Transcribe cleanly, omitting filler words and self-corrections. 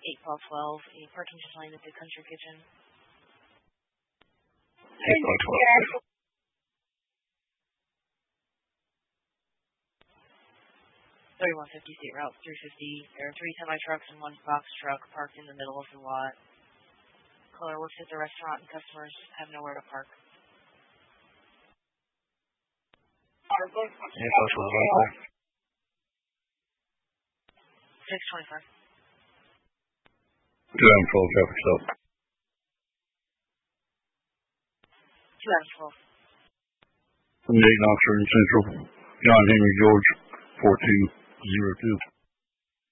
81212, a parking sign at the Country Kitchen. 81212. 3150 State Route 350. There are 3 semi-trucks and 1 box truck parked in the middle of the lot. Caller works at the restaurant and customers have nowhere to park. 625. 2 Adam 12 traffic stop. 2 Adam 12. From the 8 officer in Central, John Henry George, 4202.